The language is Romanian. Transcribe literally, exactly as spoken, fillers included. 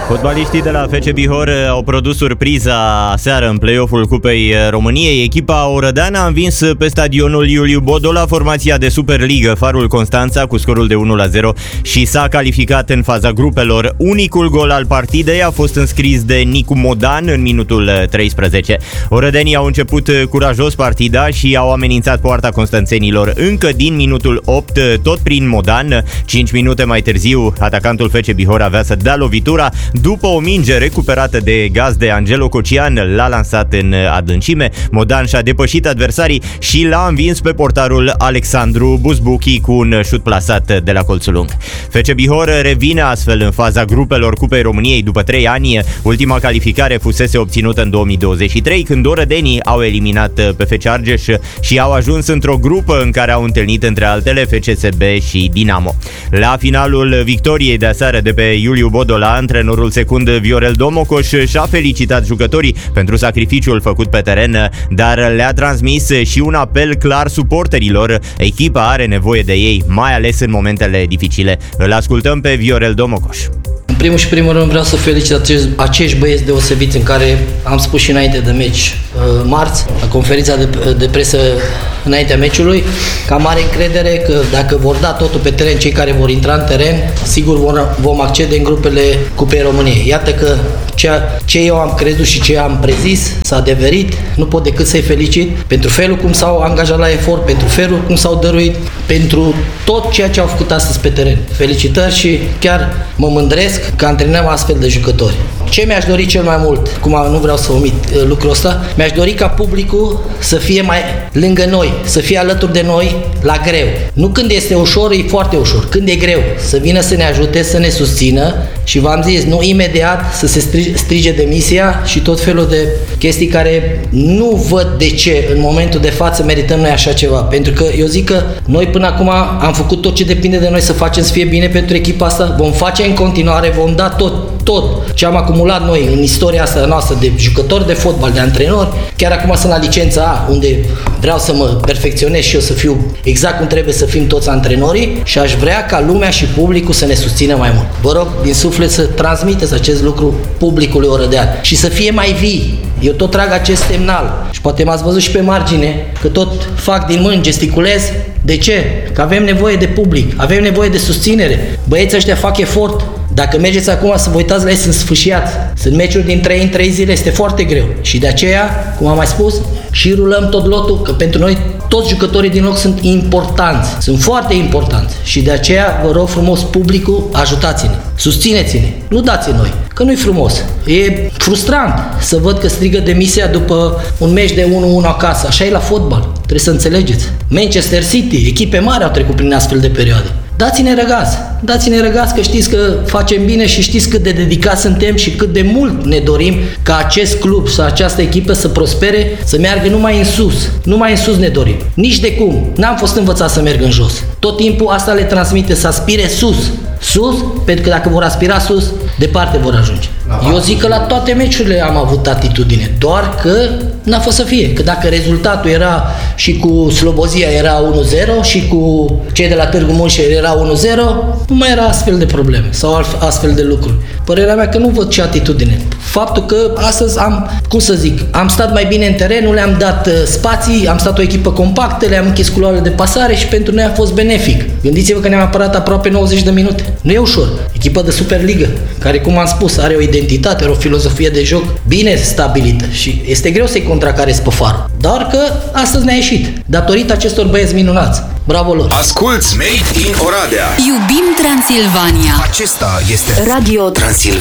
Fotbaliștii de la F C Bihor au produs surpriza seară în play-off-ul Cupei României. Echipa orădeană a învins pe stadionul Iuliu Bodola formația de Superligă Farul Constanța cu scorul de unu la zero și s-a calificat în faza grupelor. Unicul gol al partidei a fost înscris de Nicu Modan în minutul treisprezece. Orădenii au început curajos partida și au amenințat poarta constanțenilor încă din minutul opt, tot prin Modan. cinci minute mai târziu, atacantul F C Bihor avea să dea lovitura. După o minge recuperată de gazde, Angelo Cocian l-a lansat în adâncime. Modan și-a depășit adversarii și l-a învins pe portarul Alexandru Buzbuchi cu un șut plasat de la colțul lung. F C Bihor revine astfel în faza grupelor Cupei României după trei ani. Ultima calificare fusese obținută în două mii douăzeci și trei, când orădenii au eliminat pe F C Argeș și au ajuns într-o grupă în care au întâlnit între altele F C S B și Dinamo. La finalul victoriei de aseară de pe Iuliu Bodola, antrenorul secund Viorel Domocos și-a felicitat jucătorii pentru sacrificiul făcut pe teren, dar le-a transmis și un apel clar suporterilor. Echipa are nevoie de ei, mai ales în momentele dificile. Îl ascultăm pe Viorel Domocos. În primul și primul rând vreau să felicit acești, acești băieți deosebiți în care am spus și înainte de meci marți, la conferința de, de presă înaintea meciului, că am mare încredere că dacă vor da totul pe teren, cei care vor intra în teren, sigur vor, vom accede în grupele Cupei României. Iată că ceea, ce eu am crezut și ce am prezis s-a adeverit, nu pot decât să-i felicit pentru felul cum s-au angajat la efort, pentru felul cum s-au dăruit, pentru tot ceea ce au făcut astăzi pe teren. Felicitări și chiar mă mândresc că antrenăm astfel de jucători. Ce mi-aș dori cel mai mult, cum nu vreau să omit lucrul ăsta, mi-aș dori ca publicul să fie mai lângă noi, să fie alături de noi la greu. Nu când este ușor, e foarte ușor. Când e greu, să vină să ne ajute, să ne susțină și v-am zis, nu imediat să se strige demisia și tot felul de chestii care nu văd de ce în momentul de față merităm noi așa ceva. Pentru că eu zic că noi până acum am făcut tot ce depinde de noi să facem să fie bine pentru echipa asta, vom face în continuare, vom da tot, tot ce am acumulat noi în istoria asta noastră de jucători de fotbal, de antrenori. Chiar acum sunt la licența A, unde vreau să mă perfecționez și eu să fiu exact cum trebuie să fim toți antrenorii și aș vrea ca lumea și publicul să ne susțină mai mult. Vă rog din suflet să transmiteți acest lucru publicului orădean și să fie mai vii. Eu tot trag acest semnal și poate m-ați văzut și pe margine că tot fac din mâini, gesticulez. De ce? Că avem nevoie de public, avem nevoie de susținere. Băieții ăștia fac efort. Dacă mergeți acum să vă uitați la ei, sunt sfâșiați. Sunt meciuri din trei în trei zile, este foarte greu. Și de aceea, cum am mai spus, și rulăm tot lotul, că pentru noi toți jucătorii din loc sunt importanți. Sunt foarte importanți. Și de aceea, vă rog frumos, publicul, ajutați-ne, susțineți-ne, nu dați-ne noi, că nu-i frumos. E frustrant să văd că strigă demisia după un meci de unu unu acasă. Așa e la fotbal, trebuie să înțelegeți. Manchester City, echipe mari au trecut prin astfel de perioade. Dați-ne răgaz, dați-ne răgaz că știți că facem bine și știți cât de dedicați suntem și cât de mult ne dorim ca acest club sau această echipă să prospere, să meargă numai în sus. Numai în sus ne dorim. Nici de cum. N-am fost învățați să merg în jos. Tot timpul asta le transmite, să aspire sus. Sus, pentru că dacă vor aspira sus, departe vor ajunge. Aha. Eu zic că la toate meciurile am avut atitudine, doar că n-a fost să fie. Că dacă rezultatul era și cu Slobozia era unu zero și cu cei de la Târgu Mureș era unu zero, nu mai era astfel de probleme sau astfel de lucruri. Părerea mea că nu văd ce atitudine. Faptul că astăzi am, cum să zic, am stat mai bine în teren, nu le-am dat uh, spații, am stat o echipă compactă, le-am închis culoarele de pasare și pentru noi a fost benefic. Gândiți-vă că ne-am apărat aproape nouăzeci de minute. Nu e ușor. Echipă de Superligă, care, cum am spus, are o identitate, are o filozofie de joc bine stabilită și este greu să-i contracarezi pe farul. Doar că astăzi ne-a ieșit, datorită acestor băieți minunați. Bravo lor! Asculți Made in Oradea! Iubim Transilvania! Acesta este Radio Transilvania.